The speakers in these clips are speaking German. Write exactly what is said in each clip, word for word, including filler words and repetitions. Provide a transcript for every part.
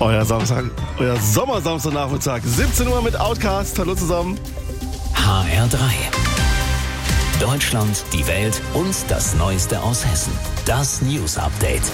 Euer Samstag, euer Sommersamstagnachmittag, siebzehn Uhr mit Outcast. Hallo zusammen. H R drei. Deutschland, die Welt und das Neueste aus Hessen. Das News Update.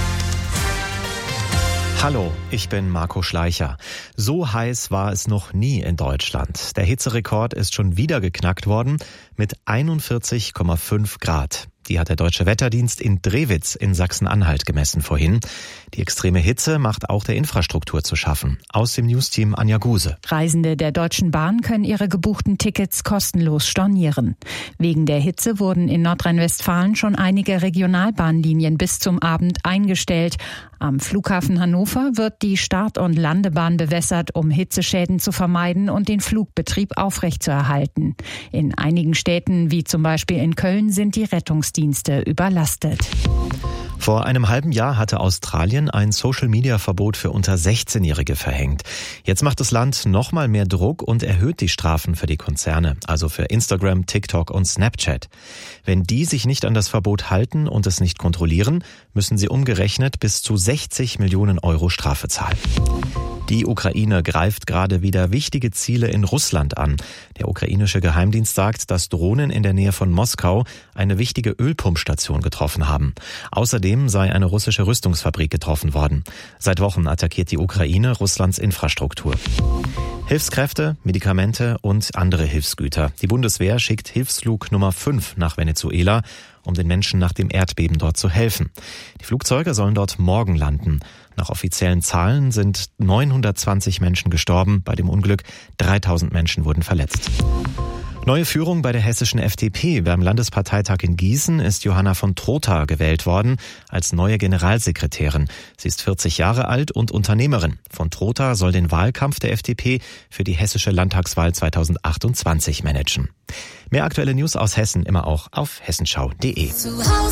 Hallo, ich bin Marco Schleicher. So heiß war es noch nie in Deutschland. Der Hitzerekord ist schon wieder geknackt worden mit einundvierzig Komma fünf Grad. Die hat der Deutsche Wetterdienst in Drewitz in Sachsen-Anhalt gemessen vorhin. Die extreme Hitze macht auch der Infrastruktur zu schaffen. Aus dem Newsteam Anja Guse. Reisende der Deutschen Bahn können ihre gebuchten Tickets kostenlos stornieren. Wegen der Hitze wurden in Nordrhein-Westfalen schon einige Regionalbahnlinien bis zum Abend eingestellt. Am Flughafen Hannover wird die Start- und Landebahn bewässert, um Hitzeschäden zu vermeiden und den Flugbetrieb aufrechtzuerhalten. In einigen Städten, wie zum Beispiel in Köln, sind die Rettungsdienste überlastet. Vor einem halben Jahr hatte Australien ein Social-Media-Verbot für unter sechzehnjährige verhängt. Jetzt macht das Land noch mal mehr Druck und erhöht die Strafen für die Konzerne, also für Instagram, TikTok und Snapchat. Wenn die sich nicht an das Verbot halten und es nicht kontrollieren, müssen sie umgerechnet bis zu sechzig Millionen Euro Strafe zahlen. Die Ukraine greift gerade wieder wichtige Ziele in Russland an. Der ukrainische Geheimdienst sagt, dass Drohnen in der Nähe von Moskau eine wichtige Ölpumpstation getroffen haben. Außerdem sei eine russische Rüstungsfabrik getroffen worden. Seit Wochen attackiert die Ukraine Russlands Infrastruktur. Hilfskräfte, Medikamente und andere Hilfsgüter. Die Bundeswehr schickt Hilfsflug Nummer fünf nach Venezuela, um den Menschen nach dem Erdbeben dort zu helfen. Die Flugzeuge sollen dort morgen landen. Nach offiziellen Zahlen sind neunhundertzwanzig Menschen gestorben. Bei dem Unglück dreitausend Menschen wurden verletzt. Neue Führung bei der hessischen F D P. Beim Landesparteitag in Gießen ist Johanna von Trotha gewählt worden als neue Generalsekretärin. Sie ist vierzig Jahre alt und Unternehmerin. Von Trotha soll den Wahlkampf der F D P für die hessische Landtagswahl zweitausendachtundzwanzig managen. Mehr aktuelle News aus Hessen immer auch auf hessenschau punkt de.